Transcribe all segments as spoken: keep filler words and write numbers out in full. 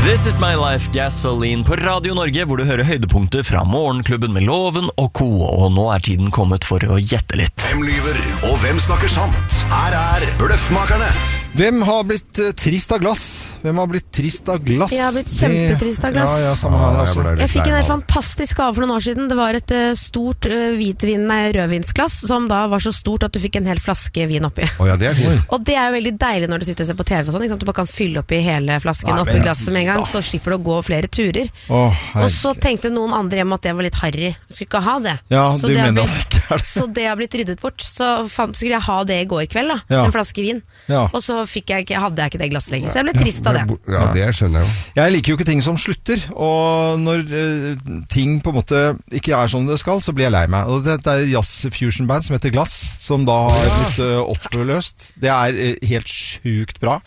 This is my life, Gasoline på Radio Norge, hvor du hører høydepunkter fra Morgenklubben med Loven og Co. Og nå er tiden kommet for å gjette litt. Hvem lyver, og hvem snakker sant? Her er Bløffmakerne. Hvem har blitt uh, trist av glass? Hvem har blitt trist av glass? Jeg har blitt kjempetrist av glass. Ja, ja, samme her altså. Jeg, jeg fikk en helt fantastisk gave for noen år siden. Det var et uh, stort uh, hvitvin, nei, rødvinsglass, som da var så stort at du fikk en hel flaske vin oppi. Oh, ja, det er fint. Og det er jo veldig deilig når du sitter og ser på T V og sånn, ikke sant? Du bare kan fylle oppi hele flasken Nei, oppi glasset med en gang, så slipper du å gå flere turer. Åh, og så tenkte noen andre hjem at det var litt harry. Jeg skulle ikke ha det. Ja, så, du det mener blitt, det er det. så det har blitt ryddet bort. Så, fant, så skulle jeg ha det i går kveld da, ja. en flaske vin. Ja. Og så fikk jeg ikke, hadde jeg ikke det glasset lenger, så jeg ble trist av det. Ja, det skjønner jeg jo. Jeg liker jo ikke ting som slutter, og når uh, ting på en måte ikke er som det skal, så blir jeg lei meg. Og det, det er jazz fusion band som heter Glass, som da har blitt uh, oppløst. Det er uh, helt sjukt bra.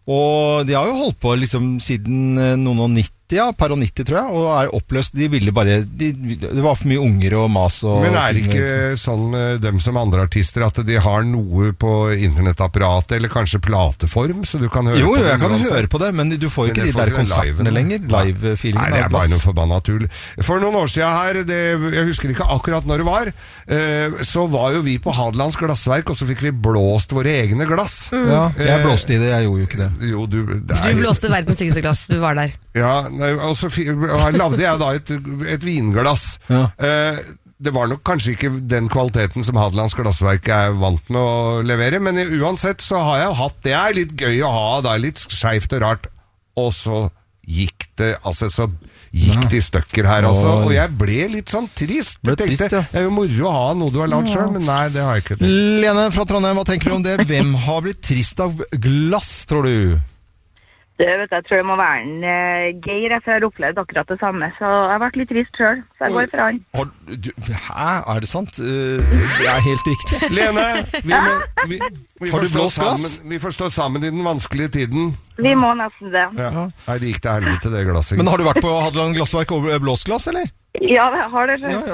Og de har jo holdt på liksom siden uh, noen og nitti, ja, par og nitti tror jeg, og er oppløst. De ville bare, de, det var for mye unger og mas. Og Men er det ikke sånn med dem som andre artister, at de har noe på internettapparatet, eller kanskje plateform, så du kan høre jo, på det? Jo, jeg kan høre på det, men du får jo ikke de der konsertene lenger. Live-feelingen. Nei, det er bare noe forbanna tull. For noen år siden her, det, jeg husker ikke akkurat når det var, eh, så var jo vi på Hadelands glassverk, og så fikk vi blåst våre egne glass. Mm. Ja, jeg blåste i det, jeg gjorde jo ikke det. Jo, du, det er, du blåste verdens styggeste glass, du var der. Ja, og så lagde jeg da et, et vinglass. Ja. Eh, det var nok kanskje ikke den kvaliteten som Hadelands glassverk er vant med å levere, men uansett så har jeg hatt, det er litt gøy å ha, det er litt skjevt og rart, og så gikk det, altså så gikk det i stykker her også, og jeg ble litt sånn trist. Jeg tenkte, trist, ja. Det er jo moro å ha noe du har lagd selv, men nei, det har jeg ikke. Lene fra Trondheim, hva tenker du om det? Hvem har blitt trist av glass, tror du? Det vet jeg, jeg tror det må være en uh, Geir, for jeg har opplevd akkurat det samme, så jeg har vært litt trist selv, så jeg går fra han. Har, du, hæ, er det sant? Uh, det er helt riktig. Lene, vi, må, vi, vi, har du blåst glass? Sammen, vi får stå sammen i den vanskelige tiden. Vi må nesten det. Ja. Nei, det gikk til helvete det glasset. Men har du vært på Hadeland glassverk og blåst glass, eller? Ja, jeg har det selv. Ja, ja,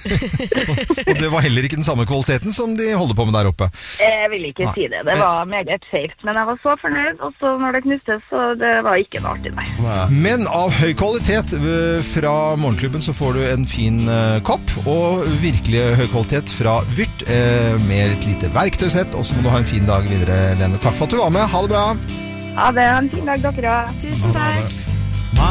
du, og det var heller ikke den samme kvaliteten som de holder på med der oppe. Jeg vil ikke nei. si det, det var meget skjevt, men jeg var så fornøyd, og så når det knustes, så det var ikke noe artig, nei. Men av høy kvalitet fra Morgenklubben så får du en fin uh, kopp, og virkelig høy kvalitet fra Vyrt, uh, med et lite verktøysett, og så må du ha en fin dag videre, Lene. Takk for at du var med, ha det bra! Ja, det er en fin dag, dere. Tusen takk.